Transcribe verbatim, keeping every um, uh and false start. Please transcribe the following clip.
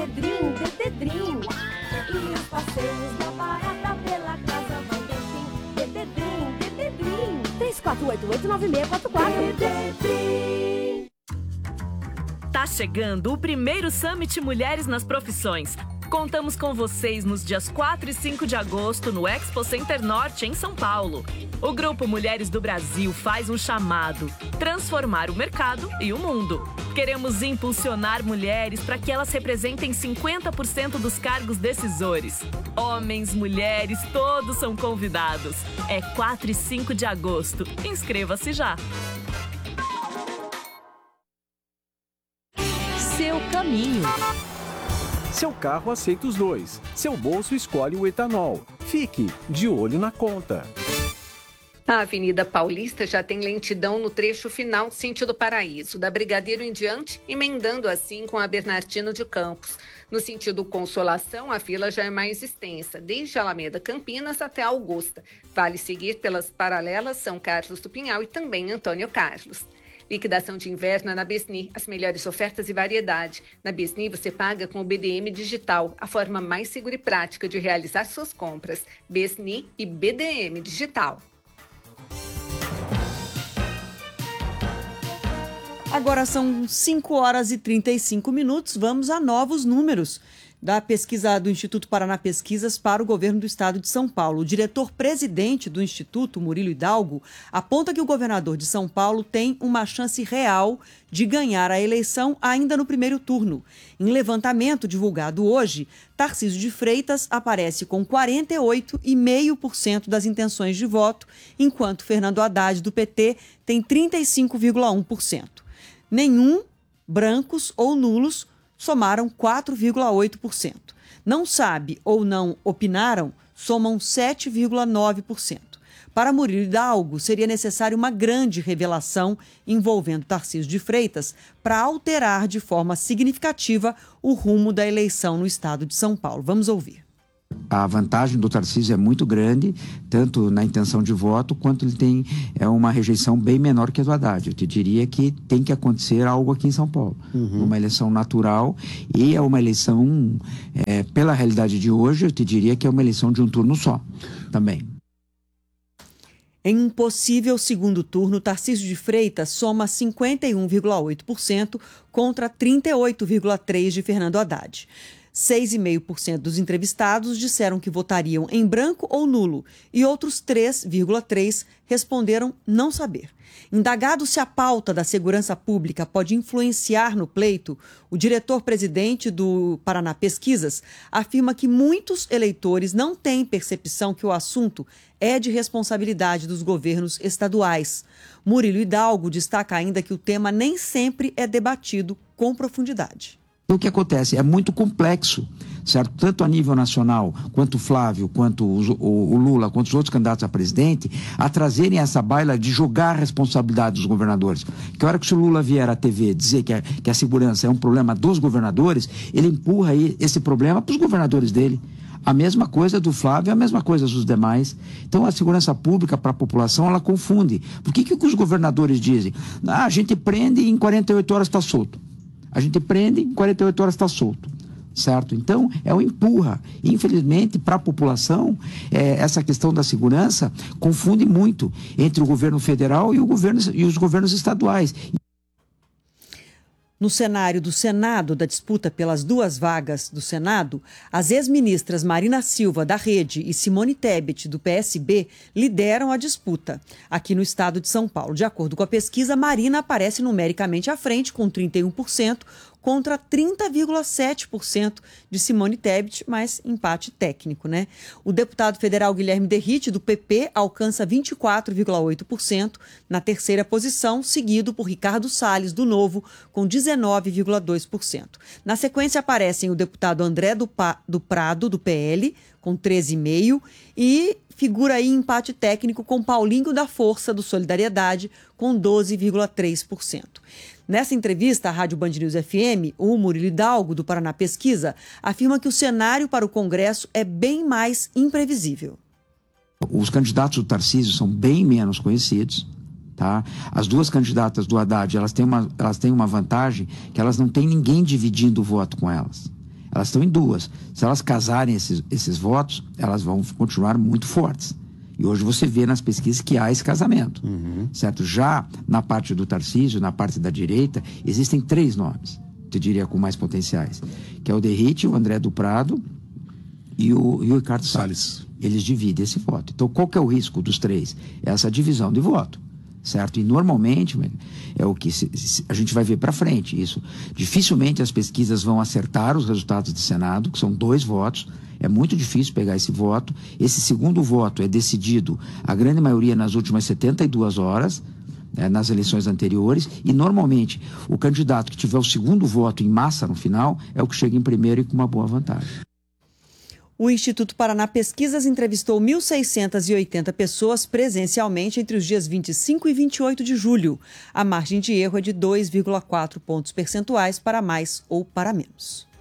Dededrim, Dededrim. E os passeios da barata pela casa vão ter fim. Dededrim, Dededrim. três quatro oito oito nove seis quatro quatro. Dededrim. Tá chegando o primeiro Summit Mulheres nas Profissões. Contamos com vocês nos dias quatro e cinco de agosto no Expo Center Norte, em São Paulo. O Grupo Mulheres do Brasil faz um chamado: transformar o mercado e o mundo. Queremos impulsionar mulheres para que elas representem cinquenta por cento dos cargos decisores. Homens, mulheres, todos são convidados. É quatro e cinco de agosto. Inscreva-se já. Seu caminho. Seu carro aceita os dois. Seu bolso escolhe o etanol. Fique de olho na conta. A Avenida Paulista já tem lentidão no trecho final sentido Paraíso, da Brigadeiro em diante, emendando assim com a Bernardino de Campos. No sentido Consolação, a fila já é mais extensa, desde a Alameda Campinas até a Augusta. Vale seguir pelas paralelas São Carlos do Pinhal e também Antônio Carlos. Liquidação de inverno é na Besni, as melhores ofertas e variedade. Na Besni você paga com o B D M Digital, a forma mais segura e prática de realizar suas compras. Besni e B D M Digital. Agora são cinco horas e trinta e cinco minutos, vamos a novos números da pesquisa do Instituto Paraná Pesquisas para o governo do estado de São Paulo. O diretor-presidente do Instituto, Murilo Hidalgo, aponta que o governador de São Paulo tem uma chance real de ganhar a eleição ainda no primeiro turno. Em levantamento divulgado hoje, Tarcísio de Freitas aparece com quarenta e oito vírgula cinco por cento das intenções de voto, enquanto Fernando Haddad, do P T, tem trinta e cinco vírgula um por cento. Nenhum, brancos ou nulos, somaram quatro vírgula oito por cento. Não sabe ou não opinaram, somam sete vírgula nove por cento. Para Murilo Hidalgo, seria necessária uma grande revelação envolvendo Tarcísio de Freitas para alterar de forma significativa o rumo da eleição no estado de São Paulo. Vamos ouvir. A vantagem do Tarcísio é muito grande, tanto na intenção de voto, quanto ele tem é uma rejeição bem menor que a do Haddad. Eu te diria que tem que acontecer algo aqui em São Paulo. Uhum. Uma eleição natural e é uma eleição, é, pela realidade de hoje, eu te diria que é uma eleição de um turno só, também. Em um possível segundo turno, Tarcísio de Freitas soma cinquenta e um vírgula oito por cento contra trinta e oito vírgula três por cento de Fernando Haddad. seis vírgula cinco por cento dos entrevistados disseram que votariam em branco ou nulo e outros três vírgula três por cento responderam não saber. Indagado se a pauta da segurança pública pode influenciar no pleito, o diretor-presidente do Paraná Pesquisas afirma que muitos eleitores não têm percepção que o assunto é de responsabilidade dos governos estaduais. Murilo Hidalgo destaca ainda que o tema nem sempre é debatido com profundidade. O que acontece é muito complexo, certo? Tanto a nível nacional, quanto o Flávio, quanto o, o, o Lula, quanto os outros candidatos a presidente, a trazerem essa baila de jogar a responsabilidade dos governadores. Que a hora que o Lula vier à T V dizer que a, que a segurança é um problema dos governadores, ele empurra aí esse problema para os governadores dele. A mesma coisa do Flávio, a mesma coisa dos demais. Então, a segurança pública para a população, ela confunde. Por que, que os governadores dizem? Ah, a gente prende e em quarenta e oito horas está solto. A gente prende, em quarenta e oito horas está solto, certo? Então, é um empurra. Infelizmente, para a população, é, essa questão da segurança confunde muito entre o governo federal e, o governo, e os governos estaduais. No cenário do Senado, da disputa pelas duas vagas do Senado, as ex-ministras Marina Silva, da Rede, e Simone Tebet, do P S B, lideram a disputa aqui no estado de São Paulo. De acordo com a pesquisa, Marina aparece numericamente à frente, com trinta e um por cento, contra trinta vírgula sete por cento de Simone Tebet, mas empate técnico, né? O deputado federal Guilherme Derrite, do P P, alcança vinte e quatro vírgula oito por cento na terceira posição, seguido por Ricardo Salles, do Novo, com dezenove vírgula dois por cento. Na sequência aparecem o deputado André do, pa... do Prado, do P L, com treze vírgula cinco por cento, e figura aí empate técnico com Paulinho da Força, do Solidariedade, com doze vírgula três por cento. Nessa entrevista à Rádio Band News F M, o Murilo Hidalgo, do Paraná Pesquisa, afirma que o cenário para o Congresso é bem mais imprevisível. Os candidatos do Tarcísio são bem menos conhecidos, tá? As duas candidatas do Haddad, elas têm uma, elas têm uma vantagem que elas não têm ninguém dividindo o voto com elas. Elas estão em duas. Se elas casarem esses, esses votos, elas vão continuar muito fortes. E hoje você vê nas pesquisas que há esse casamento, uhum. certo? Já na parte do Tarcísio, na parte da direita, existem três nomes, eu diria, com mais potenciais, que é o Derrite, o André do Prado e o, e o Ricardo Salles. Eles dividem esse voto. Então, qual que é o risco dos três? É essa divisão de voto, certo? E normalmente é o que se, se, a gente vai ver para frente isso. Dificilmente as pesquisas vão acertar os resultados do Senado, que são dois votos. É muito difícil pegar esse voto. Esse segundo voto é decidido, a grande maioria, nas últimas setenta e duas horas, né, nas eleições anteriores, e normalmente o candidato que tiver o segundo voto em massa no final é o que chega em primeiro e com uma boa vantagem. O Instituto Paraná Pesquisas entrevistou mil seiscentas e oitenta pessoas presencialmente entre os dias vinte e cinco e vinte e oito de julho. A margem de erro é de dois vírgula quatro pontos percentuais para mais ou para menos.